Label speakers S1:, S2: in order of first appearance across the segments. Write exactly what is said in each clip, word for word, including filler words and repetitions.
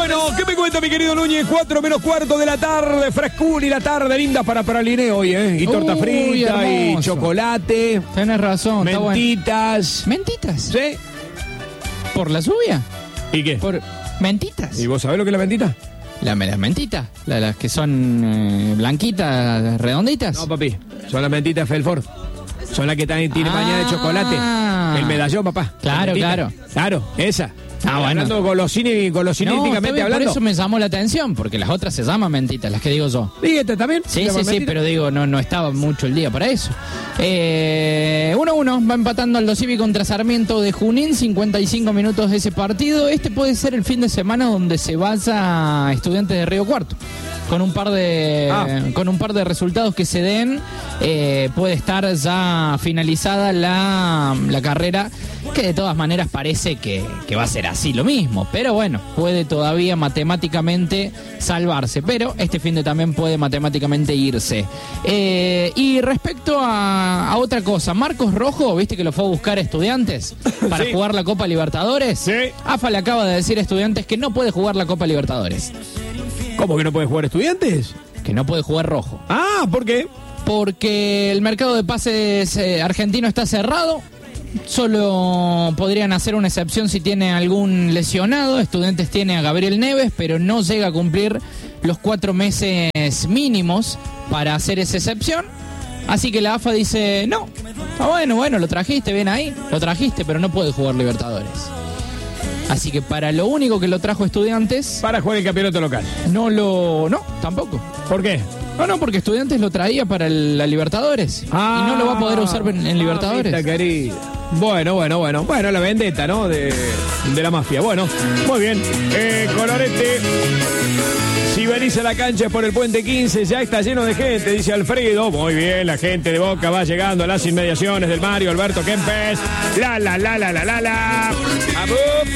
S1: Bueno, ¿qué me cuenta mi querido Núñez? Cuatro menos cuarto de la tarde, frescura y la tarde linda para pralineo hoy, ¿eh? Y torta
S2: Uy,
S1: frita,
S2: hermoso.
S1: y chocolate.
S2: Tenés razón, está bueno.
S1: Mentitas.
S2: ¿Mentitas?
S1: ¿Sí?
S2: ¿Por la lluvia?
S1: ¿Y qué?
S2: ¿Por mentitas?
S1: ¿Y vos sabés lo que es la mentita?
S2: La, las mentitas, la- las que son eh, blanquitas, redonditas.
S1: No, papi, son las mentitas Felford. Son las que están, tienen
S2: Ah.
S1: bañada de chocolate. El medallón, papá.
S2: Claro,
S1: La mentita.
S2: claro.
S1: Claro, esa.
S2: Ah, bueno.
S1: Hablando golosini,
S2: No,
S1: golosinísticamente
S2: está bien,
S1: hablando.
S2: por eso me llamó la atención, porque las otras se llaman mentitas, las que digo yo.
S1: ¿Y esta también?
S2: Sí,
S1: ¿Se llama
S2: sí, sí,
S1: mentita?
S2: pero digo, no, no estaba mucho el día para eso. Eh, uno a uno, va empatando Aldo Civi contra Sarmiento de Junín, cincuenta y cinco minutos de ese partido. Este puede ser el fin de semana donde se vaya Estudiantes de Río Cuarto. Con un par de
S1: Ah.
S2: con un par de resultados que se den, eh, puede estar ya finalizada la, la carrera, que de todas maneras parece que, que va a ser así lo mismo. Pero bueno, puede todavía matemáticamente salvarse. Pero este fin de también puede matemáticamente irse. Eh, y respecto a, a otra cosa, Marcos Rojo, viste que lo fue a buscar a Estudiantes para
S1: Sí.
S2: jugar la Copa Libertadores.
S1: Sí.
S2: AFA le acaba de decir a Estudiantes que no puede jugar la Copa Libertadores.
S1: ¿Cómo que no puede jugar Estudiantes?
S2: Que no puede jugar Rojo.
S1: Ah, ¿por qué?
S2: Porque el mercado de pases eh, argentino está cerrado. Solo podrían hacer una excepción si tiene algún lesionado. Estudiantes tiene a Gabriel Neves, pero no llega a cumplir los cuatro meses mínimos para hacer esa excepción. Así que la AFA dice, no, ah, bueno, bueno, lo trajiste, bien ahí, lo trajiste, pero no puede jugar Libertadores. Así que para lo único que lo trajo Estudiantes,
S1: Para jugar el campeonato local.
S2: no lo... No, tampoco.
S1: ¿Por qué?
S2: No, no, porque Estudiantes lo traía para el- la Libertadores. y no lo va a poder usar en, en Libertadores.
S1: Mamita querida. Bueno, bueno, bueno. Bueno, la vendetta, ¿no? De, de la mafia. Bueno, muy bien. Eh, Colorete. Si venís a la cancha es por el Puente quince, ya está lleno de gente, dice Alfredo. Muy bien, la gente de Boca va llegando a las inmediaciones del Mario Alberto Kempes. La, la, la, la, la, la, la. Abup.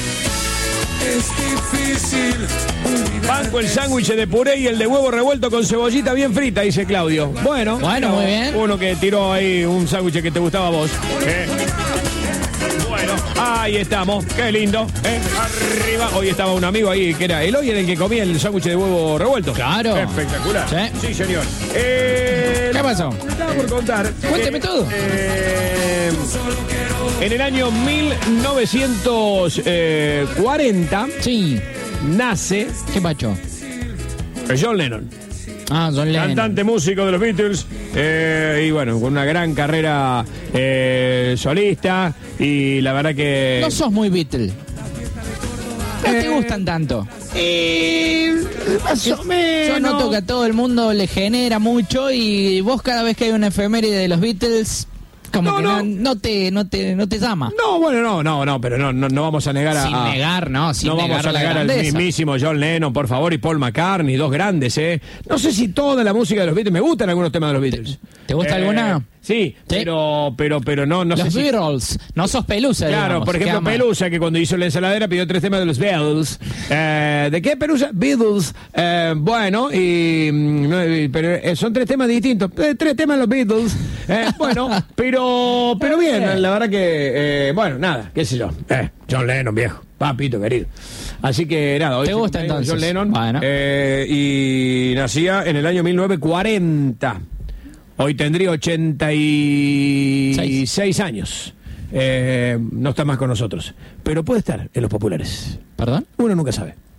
S1: Banco el sándwich de puré y el de huevo revuelto con cebollita bien frita, dice Claudio. Bueno,
S2: Bueno,
S1: no,
S2: muy bien.
S1: Uno que tiró ahí un sándwich que te gustaba a vos. Eh. Bueno, ahí estamos. Qué lindo. Eh. Arriba. Hoy estaba un amigo ahí que era Eloy, era el que comía el sándwich de huevo revuelto.
S2: Claro.
S1: Espectacular.
S2: Sí.
S1: Sí, señor. Eh,
S2: ¿Qué pasó?
S1: le Estaba por contar.
S2: Cuénteme
S1: Eh,
S2: todo.
S1: eh, en el año mil novecientos cuarenta
S2: Sí.
S1: nace
S2: ¿Qué pacho?
S1: John Lennon,
S2: Ah, John Lennon.
S1: cantante músico de los Beatles, eh, y bueno, con una gran carrera eh, solista, y la verdad que...
S2: No sos muy Beatle. No te
S1: Eh,
S2: gustan tanto.
S1: Eh, más o menos.
S2: Yo noto que a todo el mundo le genera mucho y vos cada vez que hay una efeméride de los Beatles, como
S1: No,
S2: que
S1: no.
S2: no, no te, no te, no te llama.
S1: No, bueno, no, no, no, pero no, no, no vamos a negar a...
S2: Sin
S1: a-
S2: negar, no, sin
S1: no vamos
S2: negar
S1: a
S2: la
S1: negar al
S2: grandeza.
S1: mismísimo John Lennon, por favor, y Paul McCartney, dos grandes, ¿eh? No sé si toda la música de los Beatles, me gustan algunos temas de los Beatles.
S2: te gusta
S1: Eh,
S2: alguna?
S1: Sí, pero, pero, pero no, no
S2: los
S1: sé si...
S2: Beatles, no sos Pelusa,
S1: Claro,
S2: digamos,
S1: por
S2: que
S1: ejemplo,
S2: ama.
S1: Pelusa, que cuando hizo la ensaladera pidió tres temas de los Beatles. Eh, ¿De qué Pelusa? Beatles. Eh, bueno, y, mm, no, y- pero eh, son tres temas distintos. Eh, tres temas de los Beatles. Eh, bueno, pero, pero bien, la verdad que, eh, bueno, nada, qué sé yo. Eh, John Lennon, viejo, papito querido. Así que nada, hoy
S2: ¿Te
S1: se
S2: gusta
S1: cumpleaños
S2: entonces?
S1: John Lennon.
S2: Bueno.
S1: eh, y nacía en el año mil novecientos cuarenta. Hoy tendría ochenta y seis años. Eh, no está más con nosotros. Pero puede estar en los populares.
S2: ¿Perdón?
S1: Uno nunca sabe.